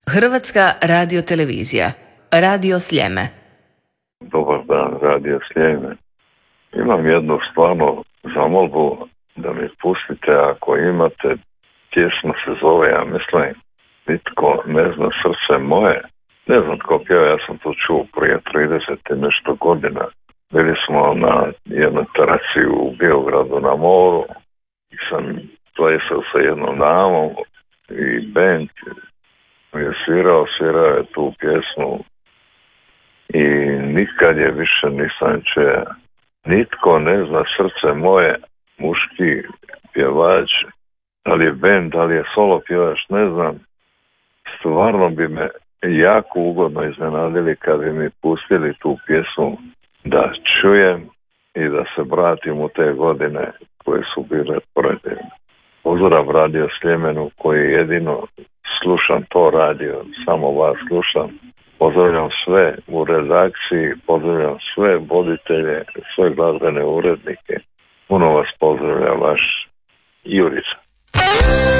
Hrvatska radiotelevizija, Radio Sljeme. Dobar dan, Radio Sljeme. Imam jednu stvarno zamolbu da mi pustite, ako imate, pjesma se zove, ja mislim, Nitko ne zna srce moje. Ne znam tko pjeva, ja sam to čuo prije 30 i nešto godina. Bili smo na jednoj terasi u Beogradu na moru i sam plesao sa jednom damom i band je svirao je tu pjesmu i nikad je više nisam čuo. Nitko ne zna srce moje, muški pjevač, da li je band, da li je solo pjevač, ne znam. Stvarno bi me jako ugodno iznenadili kad bi mi pustili tu pjesmu da čujem i da se vratim u te godine koje su bile predivne. Pozdrav Radio Sljemenu koji jedino slušam to radio, samo vas slušam. Pozdravljam sve u redakciji, pozdravljam sve voditelje, sve glazbene urednike. Puno vas pozdravlja vaš